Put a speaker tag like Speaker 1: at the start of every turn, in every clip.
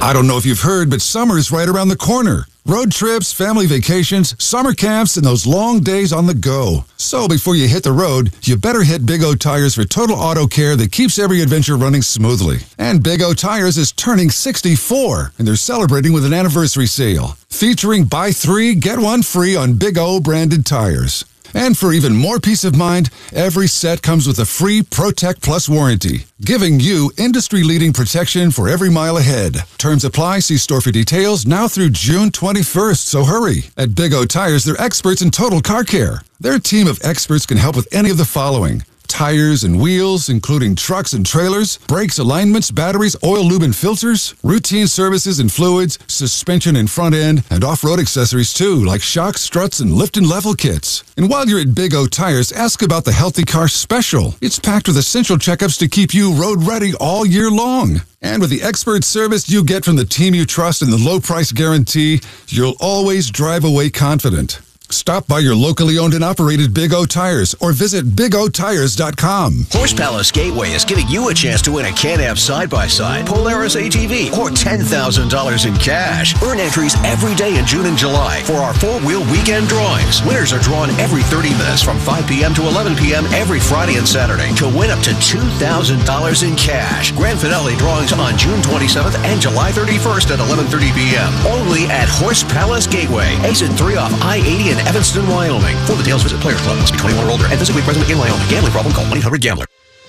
Speaker 1: I don't know if you've heard, but summer's right around the corner. Road trips, family vacations, summer camps, and those long days on the go. So before you hit the road, you better hit Big O Tires for total auto care that keeps every adventure running smoothly. And Big O Tires is turning 64, and they're celebrating with an anniversary sale, featuring buy 3, get 1 free on Big O branded tires. And for even more peace of mind, every set comes with a free Protect Plus warranty, giving you industry-leading protection for every mile ahead. Terms apply. See store for details now through June 21st, so hurry. At Big O Tires, they're experts in total car care. Their team of experts can help with any of the following: tires and wheels, including trucks and trailers, brakes, alignments, batteries, oil, lube, and filters, routine services and fluids, suspension and front end, and off-road accessories too, like shocks, struts, and lift and level kits. And while you're at Big O Tires, ask about the Healthy Car Special. It's packed with essential checkups to keep you road ready all year long. And with the expert service you get from the team you trust and the low price guarantee, you'll always drive away confident. Stop by your locally owned and operated Big O Tires or visit BigOTires.com.
Speaker 2: Horse Palace Gateway is giving you a chance to win a Can-Am side-by-side, Polaris ATV, or $10,000 in cash. Earn entries every day in June and July for our four-wheel weekend drawings. Winners are drawn every 30 minutes from 5 p.m. to 11 p.m. every Friday and Saturday to win up to $2,000 in cash. Grand finale drawings on June 27th and July 31st at 11:30 p.m. Only at Horse Palace Gateway, exit 3 off I-80 in Evanston, Wyoming. For details, visit Players Club. Must be 21 or older and physically present in Wyoming. Gambling problem? Call 1-800-GAMBLER.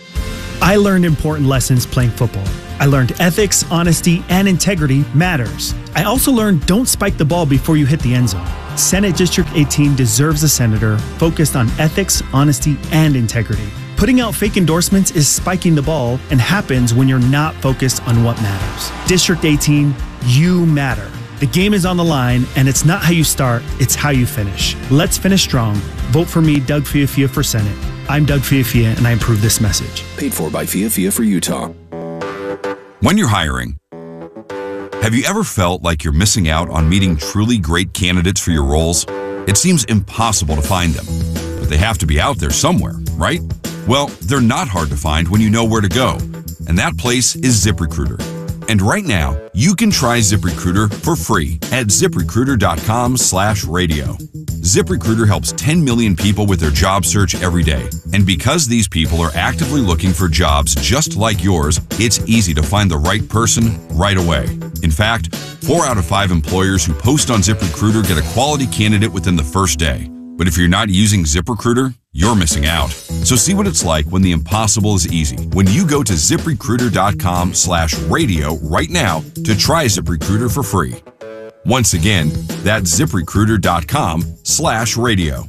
Speaker 3: I learned important lessons playing football. I learned ethics, honesty, and integrity matters. I also learned don't spike the ball before you hit the end zone. Senate District 18 deserves a senator focused on ethics, honesty, and integrity. Putting out fake endorsements is spiking the ball and happens when you're not focused on what matters. District 18, you matter. The game is on the line, and it's not how you start, it's how you finish. Let's finish strong. Vote for me, Doug Fiafia, for Senate. I'm Doug Fiafia, and I approve this message.
Speaker 4: Paid for by Fiafia for Utah.
Speaker 5: When you're hiring, have you ever felt like you're missing out on meeting truly great candidates for your roles? It seems impossible to find them, but they have to be out there somewhere, right? Well, they're not hard to find when you know where to go, and that place is ZipRecruiter. And right now, you can try ZipRecruiter for free at ZipRecruiter.com/radio. ZipRecruiter helps 10 million people with their job search every day. And because these people are actively looking for jobs just like yours, it's easy to find the right person right away. In fact, 4 out of 5 employers who post on ZipRecruiter get a quality candidate within the first day. But if you're not using ZipRecruiter, you're missing out. So see what it's like when the impossible is easy. When you go to ZipRecruiter.com/radio right now to try ZipRecruiter for free. Once again, that's ZipRecruiter.com/radio.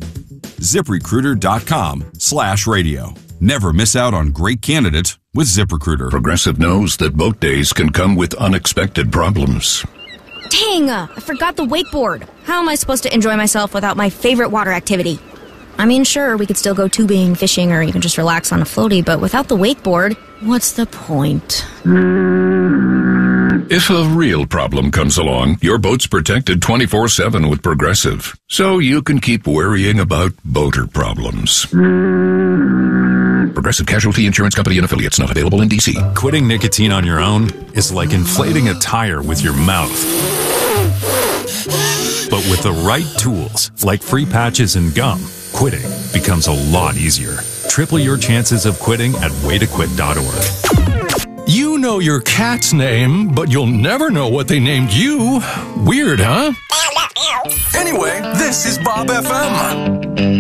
Speaker 5: ZipRecruiter.com/radio. Never miss out on great candidates with ZipRecruiter.
Speaker 4: Progressive knows that boat days can come with unexpected problems.
Speaker 6: Dang, I forgot the wakeboard. How am I supposed to enjoy myself without my favorite water activity? I mean, sure, we could still go tubing, fishing, or even just relax on a floaty, but without the wakeboard, what's the point?
Speaker 4: If a real problem comes along, your boat's protected 24/7 with Progressive, so you can keep worrying about boater problems. Progressive Casualty Insurance Company and Affiliates, not available in D.C.
Speaker 7: Quitting nicotine on your own is like inflating a tire with your mouth. But with the right tools, like free patches and gum, quitting becomes a lot easier. Triple your chances of quitting at waytoquit.org.
Speaker 8: You know your cat's name, but you'll never know what they named you. Weird, huh?
Speaker 9: Anyway, this is Bob FM.